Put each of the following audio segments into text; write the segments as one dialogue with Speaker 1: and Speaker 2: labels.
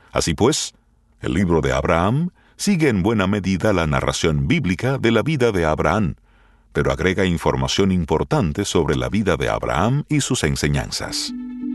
Speaker 1: Así pues, el libro de Abraham sigue en buena medida la narración bíblica de la vida de Abraham, pero agrega información importante sobre la vida de Abraham y sus enseñanzas.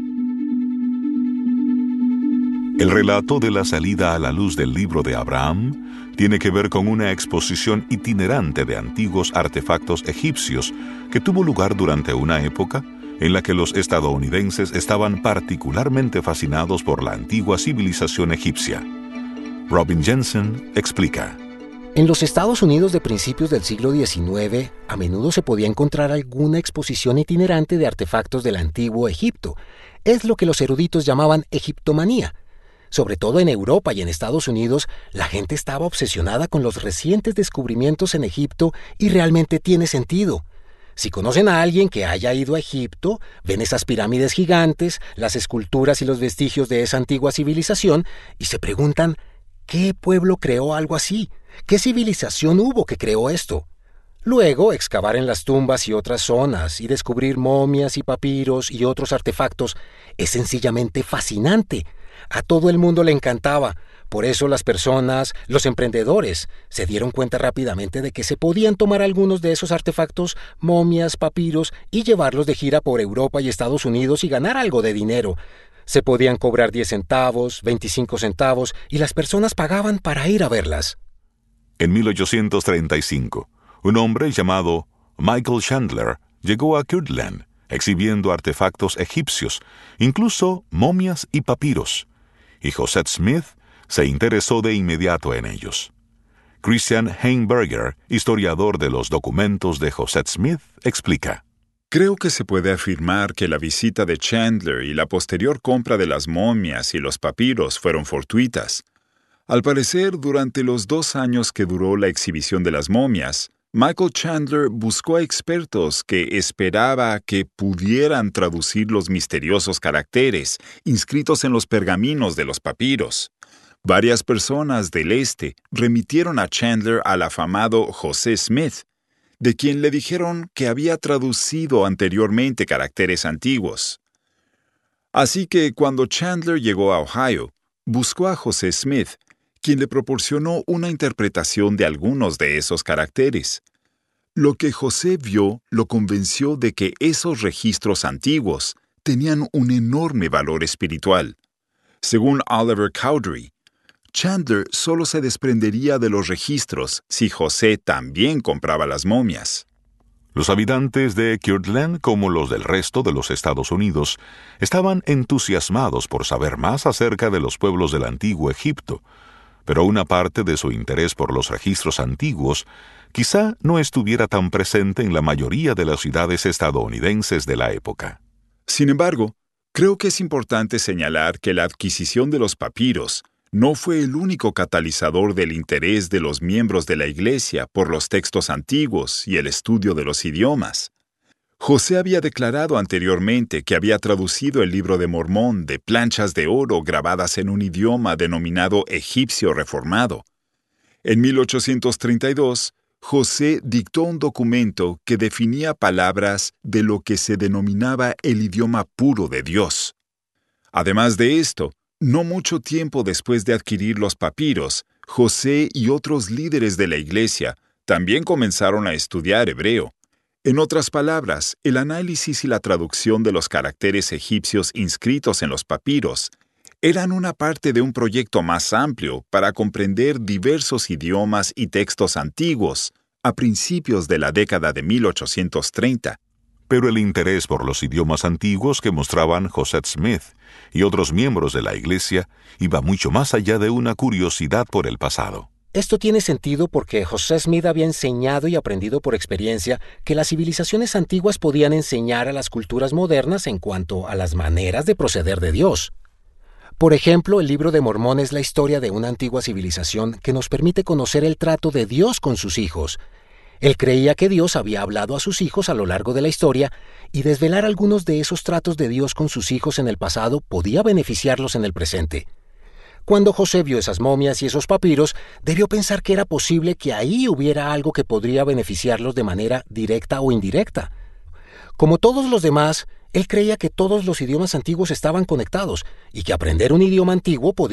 Speaker 1: El relato de la salida a la luz del libro de Abraham tiene que ver con una exposición itinerante de antiguos artefactos egipcios que tuvo lugar durante una época en la que los estadounidenses estaban particularmente fascinados por la antigua civilización egipcia. Robin Jensen explica.
Speaker 2: En los Estados Unidos de principios del siglo XIX, a menudo se podía encontrar alguna exposición itinerante de artefactos del antiguo Egipto. Es lo que los eruditos llamaban egiptomanía. Sobre todo en Europa y en Estados Unidos, la gente estaba obsesionada con los recientes descubrimientos en Egipto y realmente tiene sentido. Si conocen a alguien que haya ido a Egipto, ven esas pirámides gigantes, las esculturas y los vestigios de esa antigua civilización y se preguntan, ¿qué pueblo creó algo así? ¿Qué civilización hubo que creó esto? Luego, excavar en las tumbas y otras zonas y descubrir momias y papiros y otros artefactos es sencillamente fascinante. A todo el mundo le encantaba. Por eso las personas, los emprendedores, se dieron cuenta rápidamente de que se podían tomar algunos de esos artefactos, momias, papiros, y llevarlos de gira por Europa y Estados Unidos y ganar algo de dinero. Se podían cobrar 10 centavos, 25 centavos, y las personas pagaban para ir a verlas.
Speaker 1: En 1835, un hombre llamado Michael Chandler llegó a Kirtland, exhibiendo artefactos egipcios, incluso momias y papiros, y Josette Smith se interesó de inmediato en ellos. Christian Heinberger, historiador de los documentos de Josette Smith, explica.
Speaker 3: Creo que se puede afirmar que la visita de Chandler y la posterior compra de las momias y los papiros fueron fortuitas. Al parecer, durante los 2 años que duró la exhibición de las momias, Michael Chandler buscó a expertos que esperaba que pudieran traducir los misteriosos caracteres inscritos en los pergaminos de los papiros. Varias personas del este remitieron a Chandler al afamado José Smith, de quien le dijeron que había traducido anteriormente caracteres antiguos. Así que cuando Chandler llegó a Ohio, buscó a José Smith, quien le proporcionó una interpretación de algunos de esos caracteres. Lo que José vio lo convenció de que esos registros antiguos tenían un enorme valor espiritual. Según Oliver Cowdery, Chandler solo se desprendería de los registros si José también compraba las momias.
Speaker 1: Los habitantes de Kirtland, como los del resto de los Estados Unidos, estaban entusiasmados por saber más acerca de los pueblos del antiguo Egipto, pero una parte de su interés por los registros antiguos quizá no estuviera tan presente en la mayoría de las ciudades estadounidenses de la época.
Speaker 3: Sin embargo, creo que es importante señalar que la adquisición de los papiros no fue el único catalizador del interés de los miembros de la Iglesia por los textos antiguos y el estudio de los idiomas. José había declarado anteriormente que había traducido el Libro de Mormón de planchas de oro grabadas en un idioma denominado egipcio reformado. En 1832, José dictó un documento que definía palabras de lo que se denominaba el idioma puro de Dios. Además de esto, no mucho tiempo después de adquirir los papiros, José y otros líderes de la Iglesia también comenzaron a estudiar hebreo. En otras palabras, el análisis y la traducción de los caracteres egipcios inscritos en los papiros eran una parte de un proyecto más amplio para comprender diversos idiomas y textos antiguos a principios de la década de 1830.
Speaker 1: Pero el interés por los idiomas antiguos que mostraban Josette Smith y otros miembros de la Iglesia iba mucho más allá de una curiosidad por el pasado.
Speaker 2: Esto tiene sentido porque José Smith había enseñado y aprendido por experiencia que las civilizaciones antiguas podían enseñar a las culturas modernas en cuanto a las maneras de proceder de Dios. Por ejemplo, el Libro de Mormón es la historia de una antigua civilización que nos permite conocer el trato de Dios con sus hijos. Él creía que Dios había hablado a sus hijos a lo largo de la historia y desvelar algunos de esos tratos de Dios con sus hijos en el pasado podía beneficiarlos en el presente. Cuando José vio esas momias y esos papiros, debió pensar que era posible que ahí hubiera algo que podría beneficiarlos de manera directa o indirecta. Como todos los demás, él creía que todos los idiomas antiguos estaban conectados y que aprender un idioma antiguo podía